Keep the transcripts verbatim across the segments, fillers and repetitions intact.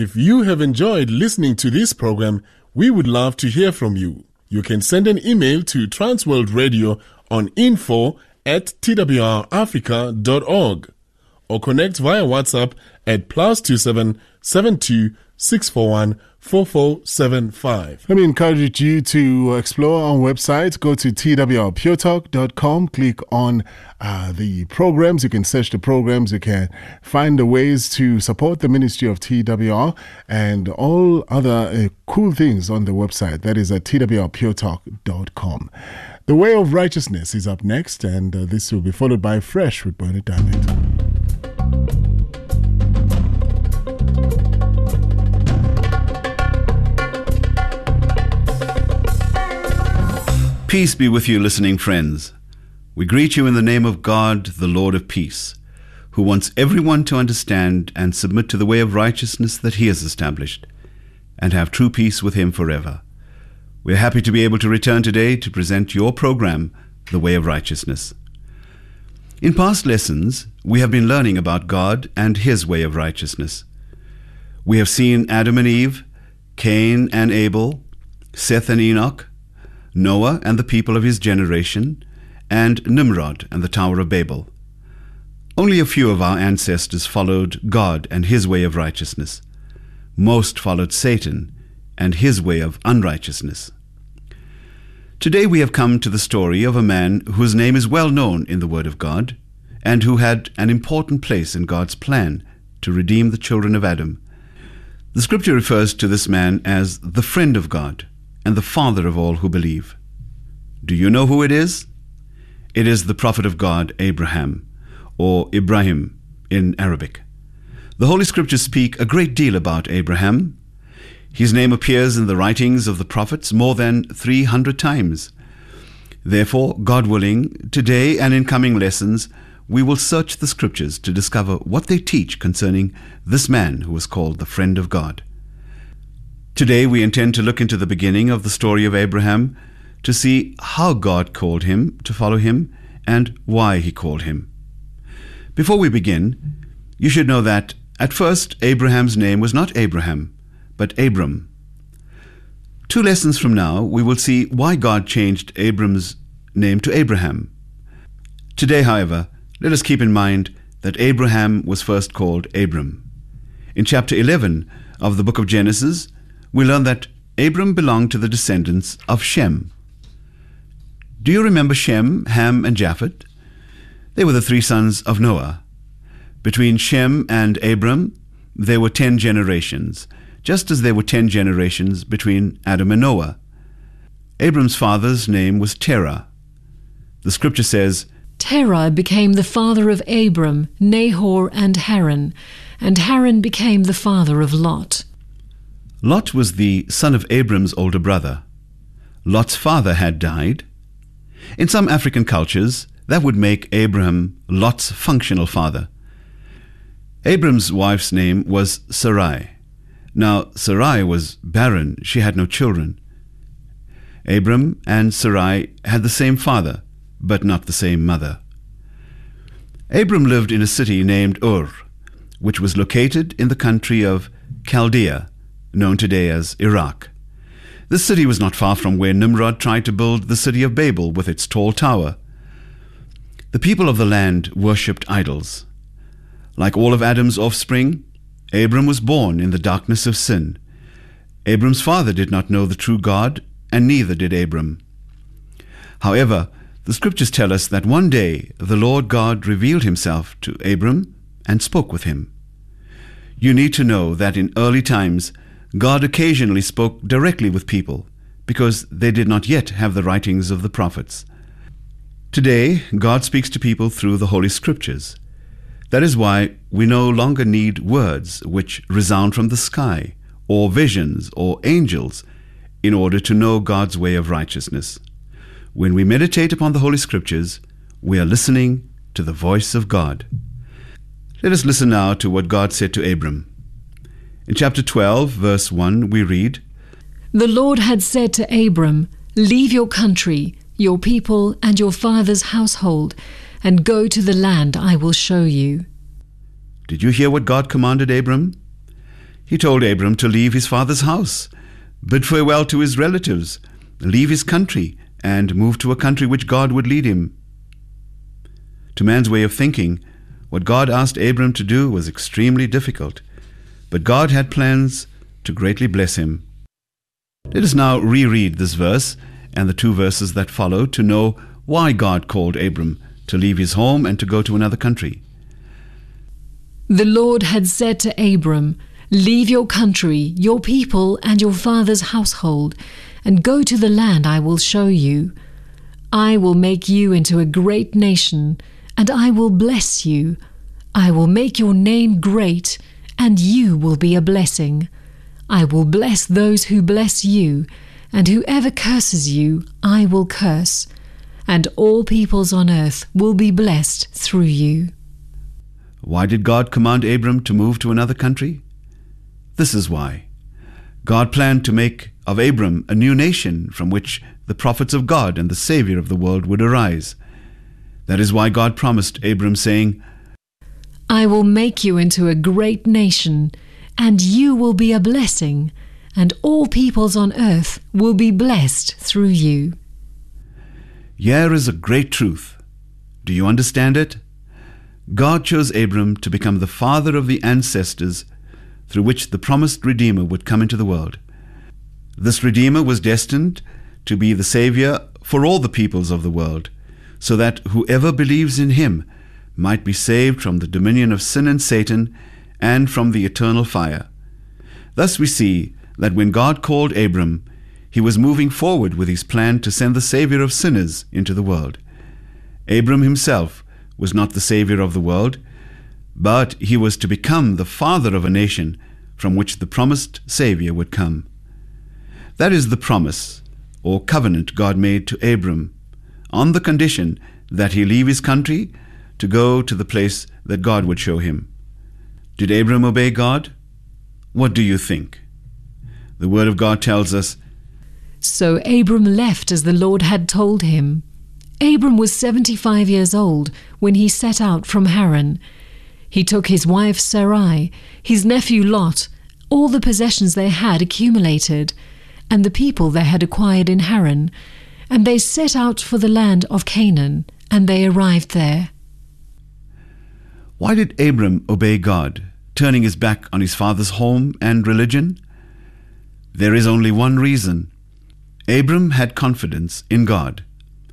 If you have enjoyed listening to this program, we would love to hear from you. You can send an email to Transworld Radio on info at t w r africa dot org or connect via WhatsApp at plus two seven seven two six four one four four seven five. Let me encourage you to explore our website. Go to t w r pure talk dot com. Click on uh, the programs. You can search the programs. You can find the ways to support the ministry of T W R and all other uh, cool things on the website. That is at t w r pure talk dot com. The Way of Righteousness is up next, and uh, this will be followed by Fresh with Bernard David. Peace be with you, listening friends. We greet you in the name of God, the Lord of peace, who wants everyone to understand and submit to the way of righteousness that he has established, and have true peace with him forever. We are happy to be able to return today to present your program, The Way of Righteousness. In past lessons, we have been learning about God and his way of righteousness. We have seen Adam and Eve, Cain and Abel, Seth and Enoch, Noah and the people of his generation, and Nimrod and the Tower of Babel. Only a few of our ancestors followed God and his way of righteousness. Most followed Satan and his way of unrighteousness. Today we have come to the story of a man whose name is well known in the Word of God, and who had an important place in God's plan to redeem the children of Adam. The scripture refers to this man as the friend of God and the father of all who believe. Do you know who it is? It is the prophet of God, Abraham, or Ibrahim in Arabic. The Holy Scriptures speak a great deal about Abraham. His name appears in the writings of the prophets more than three hundred times. Therefore, God willing, today and in coming lessons, we will search the Scriptures to discover what they teach concerning this man who was called the friend of God. Today we intend to look into the beginning of the story of Abraham to see how God called him to follow him and why he called him. Before we begin, you should know that at first Abraham's name was not Abraham, but Abram. Two lessons from now, we will see why God changed Abram's name to Abraham. Today, however, let us keep in mind that Abraham was first called Abram. In chapter eleven of the book of Genesis, we learn that Abram belonged to the descendants of Shem. Do you remember Shem, Ham, and Japheth? They were the three sons of Noah. Between Shem and Abram, there were ten generations, just as there were ten generations between Adam and Noah. Abram's father's name was Terah. The scripture says, Terah became the father of Abram, Nahor, and Haran, and Haran became the father of Lot. Lot was the son of Abram's older brother. Lot's father had died. In some African cultures, that would make Abraham Lot's functional father. Abram's wife's name was Sarai. Now, Sarai was barren. She had no children. Abram and Sarai had the same father, but not the same mother. Abram lived in a city named Ur, which was located in the country of Chaldea, known today as Iraq. This city was not far from where Nimrod tried to build the city of Babel with its tall tower. The people of the land worshipped idols. Like all of Adam's offspring, Abram was born in the darkness of sin. Abram's father did not know the true God, and neither did Abram. However, the scriptures tell us that one day the Lord God revealed himself to Abram and spoke with him. You need to know that in early times, God occasionally spoke directly with people because they did not yet have the writings of the prophets. Today, God speaks to people through the Holy Scriptures. That is why we no longer need words which resound from the sky, or visions, or angels, in order to know God's way of righteousness. When we meditate upon the Holy Scriptures, we are listening to the voice of God. Let us listen now to what God said to Abram. In chapter twelve, verse one, we read, The Lord had said to Abram, Leave your country, your people, and your father's household, and go to the land I will show you. Did you hear what God commanded Abram? He told Abram to leave his father's house, bid farewell to his relatives, leave his country, and move to a country which God would lead him. To man's way of thinking, what God asked Abram to do was extremely difficult, but God had plans to greatly bless him. Let us now reread this verse and the two verses that follow to know why God called Abram to leave his home and to go to another country. The Lord had said to Abram, "Leave your country, your people, and your father's household, and go to the land I will show you. I will make you into a great nation, and I will bless you. I will make your name great, and you will be a blessing. I will bless those who bless you, and whoever curses you, I will curse. And all peoples on earth will be blessed through you." Why did God command Abram to move to another country? This is why. God planned to make of Abram a new nation from which the prophets of God and the Savior of the world would arise. That is why God promised Abram, saying, "I will make you into a great nation, and you will be a blessing, and all peoples on earth will be blessed through you." Here is a great truth. Do you understand it? God chose Abram to become the father of the ancestors through which the promised Redeemer would come into the world. This Redeemer was destined to be the Savior for all the peoples of the world, so that whoever believes in him might be saved from the dominion of sin and Satan and from the eternal fire. Thus we see that when God called Abram, he was moving forward with his plan to send the Savior of sinners into the world. Abram himself was not the Savior of the world, but he was to become the father of a nation from which the promised Savior would come. That is the promise or covenant God made to Abram, on the condition that he leave his country to go to the place that God would show him. Did Abram obey God? What do you think? The Word of God tells us, So Abram left as the Lord had told him. Abram was seventy-five years old when he set out from Haran. He took his wife Sarai, his nephew Lot, all the possessions they had accumulated, and the people they had acquired in Haran, and they set out for the land of Canaan, and they arrived there. Why did Abram obey God, turning his back on his father's home and religion? There is only one reason. Abram had confidence in God.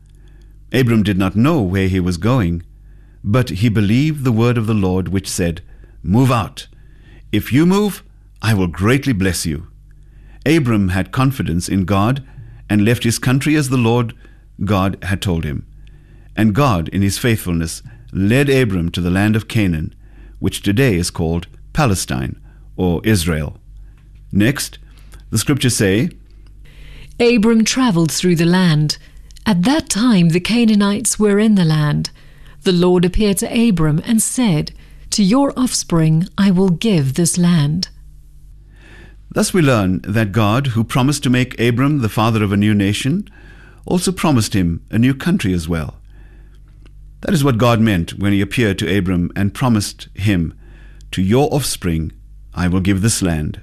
Abram did not know where he was going, but he believed the word of the Lord, which said, "Move out. If you move, I will greatly bless you." Abram had confidence in God and left his country as the Lord God had told him. And God, in his faithfulness, led Abram to the land of Canaan, which today is called Palestine or Israel. Next, the scriptures say, Abram travelled through the land. At that time the Canaanites were in the land. The Lord appeared to Abram and said, "To your offspring I will give this land." Thus we learn that God, who promised to make Abram the father of a new nation, also promised him a new country as well. That is what God meant when he appeared to Abram and promised him, "To your offspring I will give this land."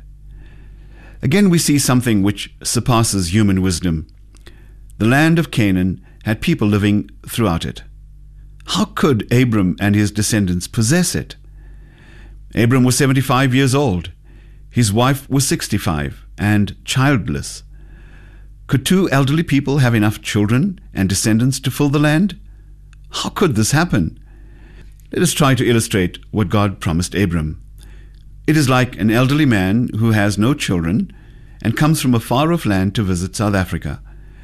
Again we see something which surpasses human wisdom. The land of Canaan had people living throughout it. How could Abram and his descendants possess it? Abram was seventy-five years old. His wife was sixty-five and childless. Could two elderly people have enough children and descendants to fill the land? How could this happen? Let us try to illustrate what God promised Abram. It is like an elderly man who has no children and comes from a far-off land to visit South Africa.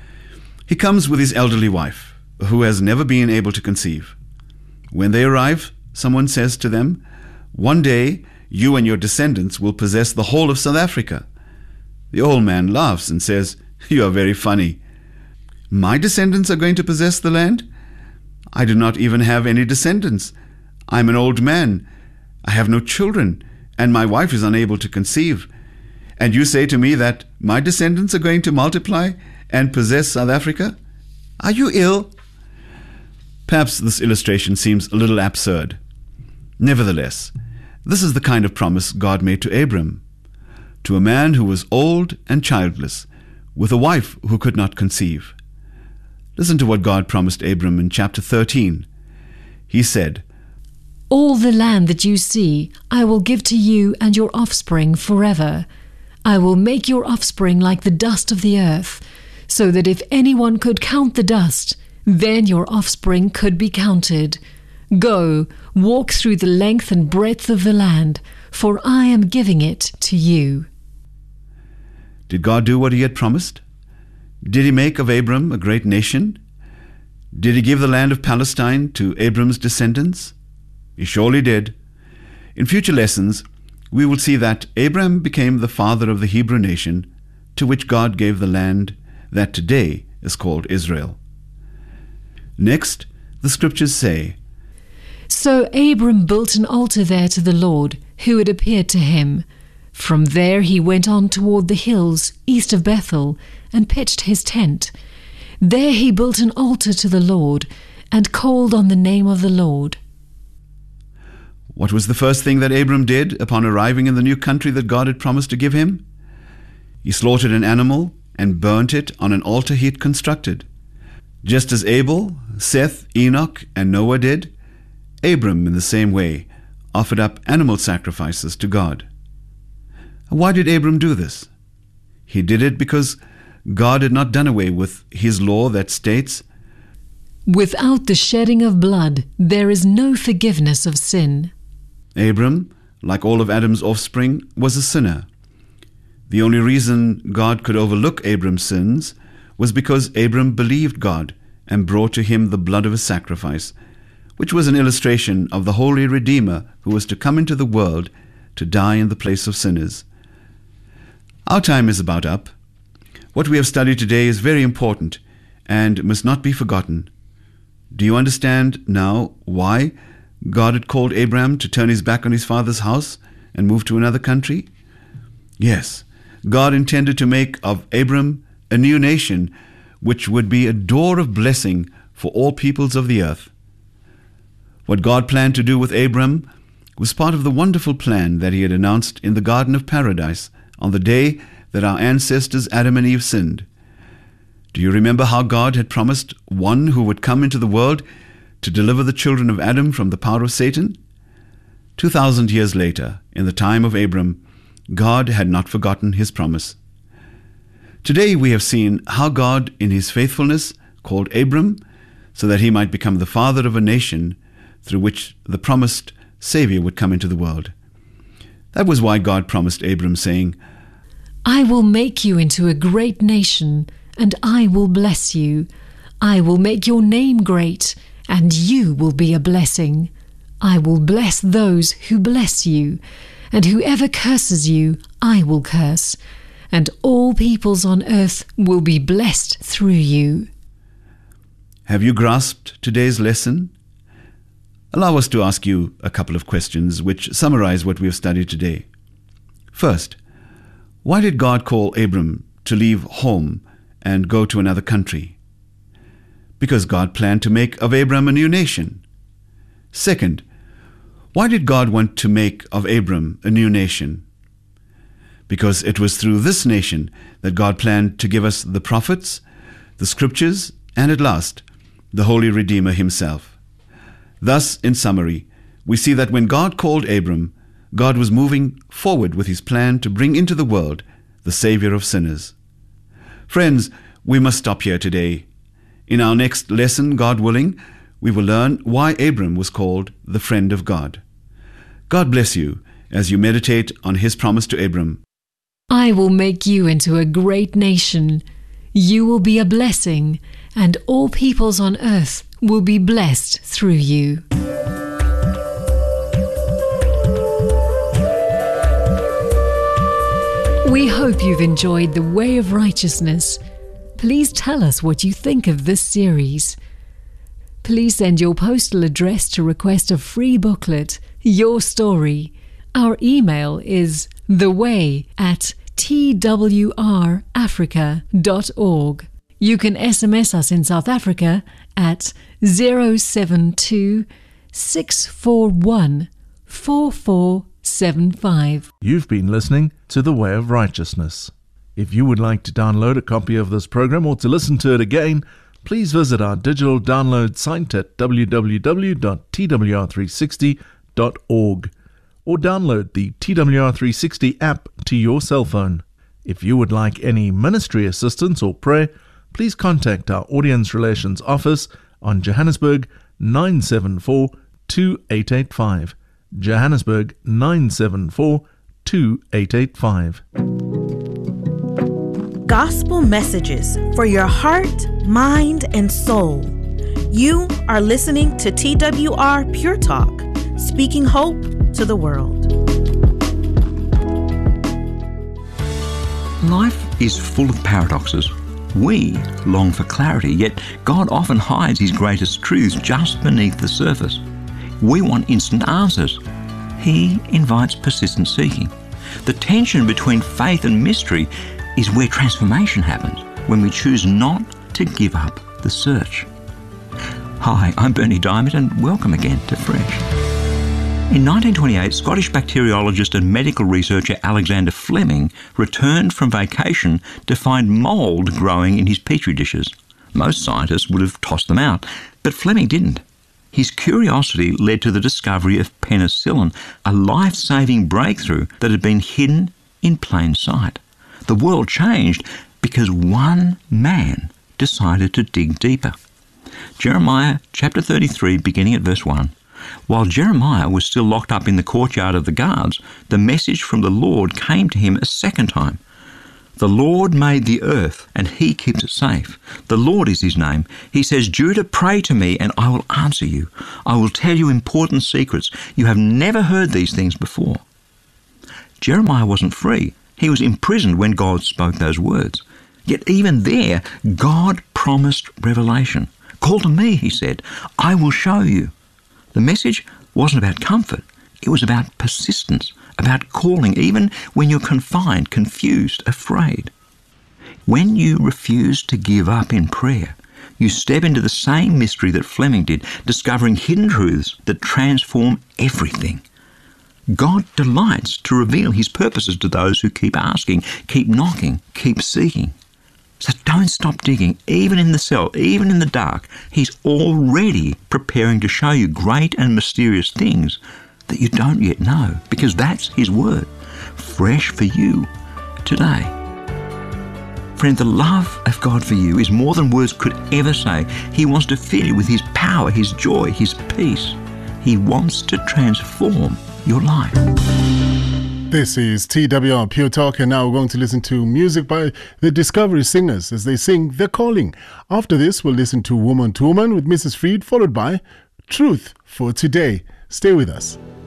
He comes with his elderly wife, who has never been able to conceive. When they arrive, someone says to them, "One day you and your descendants will possess the whole of South Africa." The old man laughs and says, "You are very funny. My descendants are going to possess the land? I do not even have any descendants. I'm an old man. I have no children, and my wife is unable to conceive. And you say to me that my descendants are going to multiply and possess South Africa? Are you ill?" Perhaps this illustration seems a little absurd. Nevertheless, this is the kind of promise God made to Abram. to a man who was old and childless, with a wife who could not conceive. Listen to what God promised Abram in chapter thirteen. He said, "All the land that you see I will give to you and your offspring forever. I will make your offspring like the dust of the earth, so that if anyone could count the dust, then your offspring could be counted. Go, walk through the length and breadth of the land, for I am giving it to you." Did God do what he had promised? Did he make of Abram a great nation? Did he give the land of Palestine to Abram's descendants? He surely did. In future lessons, we will see that Abraham became the father of the Hebrew nation, to which God gave the land that today is called Israel. Next, the scriptures say, "So Abram built an altar there to the Lord, who had appeared to him. From there he went on toward the hills east of Bethel and pitched his tent. There he built an altar to the Lord and called on the name of the Lord." What was the first thing that Abram did upon arriving in the new country that God had promised to give him? He slaughtered an animal and burnt it on an altar he had constructed. Just as Abel, Seth, Enoch, and Noah did, Abram, in the same way, offered up animal sacrifices to God. Why did Abram do this? He did it because God had not done away with his law that states, "Without the shedding of blood, there is no forgiveness of sin." Abram, like all of Adam's offspring, was a sinner. The only reason God could overlook Abram's sins was because Abram believed God and brought to him the blood of a sacrifice, which was an illustration of the holy Redeemer who was to come into the world to die in the place of sinners. Our time is about up. What we have studied today is very important and must not be forgotten. Do you understand now why God had called Abraham to turn his back on his father's house and move to another country? Yes, God intended to make of Abram a new nation, which would be a door of blessing for all peoples of the earth. What God planned to do with Abram was part of the wonderful plan that he had announced in the Garden of Paradise on the day that our ancestors Adam and Eve sinned. Do you remember how God had promised one who would come into the world to deliver the children of Adam from the power of Satan? Two thousand years later, in the time of Abram, God had not forgotten his promise. Today we have seen how God, in his faithfulness, called Abram so that he might become the father of a nation through which the promised Savior would come into the world. That was why God promised Abram, saying, "I will make you into a great nation, and I will bless you. I will make your name great, and you will be a blessing. I will bless those who bless you, and whoever curses you, I will curse, and all peoples on earth will be blessed through you." Have you grasped today's lesson? Allow us to ask you a couple of questions which summarize what we have studied today. First, why did God call Abram to leave home and go to another country? Because God planned to make of Abram a new nation. Second, why did God want to make of Abram a new nation? Because it was through this nation that God planned to give us the prophets, the scriptures, and at last, the Holy Redeemer himself. Thus, in summary, we see that when God called Abram, God was moving forward with his plan to bring into the world the Savior of sinners. Friends, we must stop here today. In our next lesson, God willing, we will learn why Abram was called the friend of God. God bless you as you meditate on his promise to Abram. "I will make you into a great nation. You will be a blessing, and all peoples on earth will be blessed through you." We hope you've enjoyed The Way of Righteousness. Please tell us what you think of this series. Please send your postal address to request a free booklet, Your Story. Our email is theway at t w r africa dot org. You can S M S us in South Africa at zero seven two, six four one, four four seven five. You've been listening to The Way of Righteousness. If you would like to download a copy of this program or to listen to it again, please visit our digital download site at w w w dot t w r three sixty dot org or download the T W R three sixty app to your cell phone. If you would like any ministry assistance or prayer, please contact our Audience Relations Office on Johannesburg nine seven four two eight eight five. Johannesburg nine seven four two eight eight five. Gospel messages for your heart, mind, and soul. You are listening to T W R Pure Talk, speaking hope to the world. Life is full of paradoxes. We long for clarity, yet God often hides His greatest truths just beneath the surface. We want instant answers. He invites persistent seeking. The tension between faith and mystery is where transformation happens, when we choose not to give up the search. Hi, I'm Bernie Diamond, and welcome again to Fresh. In nineteen twenty-eight, Scottish bacteriologist and medical researcher Alexander Fleming returned from vacation to find mould growing in his petri dishes. Most scientists would have tossed them out, but Fleming didn't. His curiosity led to the discovery of penicillin, a life-saving breakthrough that had been hidden in plain sight. The world changed because one man decided to dig deeper. Jeremiah chapter thirty-three, beginning at verse one. While Jeremiah was still locked up in the courtyard of the guards, the message from the Lord came to him a second time. The Lord made the earth, and He keeps it safe. The Lord is His name. He says, Judah, pray to me, and I will answer you. I will tell you important secrets. You have never heard these things before. Jeremiah wasn't free. He was imprisoned when God spoke those words. Yet even there, God promised revelation. Call to me, He said. I will show you. The message wasn't about comfort. It was about persistence, about calling, even when you're confined, confused, afraid. When you refuse to give up in prayer, you step into the same mystery that Fleming did, discovering hidden truths that transform everything. God delights to reveal His purposes to those who keep asking, keep knocking, keep seeking. So don't stop digging, even in the cell, even in the dark. He's already preparing to show you great and mysterious things that you don't yet know, because that's His word, fresh for you today. Friend, the love of God for you is more than words could ever say. He wants to fill you with His power, His joy, His peace. He wants to transform your life. This is T W R Pure Talk, and now we're going to listen to music by the Discovery Singers as they sing The Calling. After this, we'll listen to Woman to Woman with Missus Freed, followed by Truth for Today. Stay with us.